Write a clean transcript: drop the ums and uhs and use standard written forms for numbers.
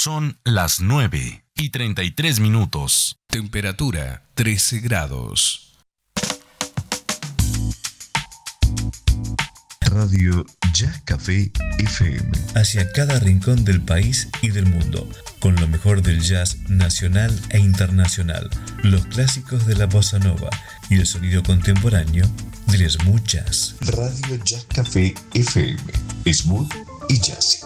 Son las 9:33. Temperatura 13 grados. Radio Jazz Café FM. Hacia cada rincón del país y del mundo, con lo mejor del jazz nacional e internacional, los clásicos de la bossa nova y el sonido contemporáneo del smooth jazz. Radio Jazz Café FM. Smooth y jazz.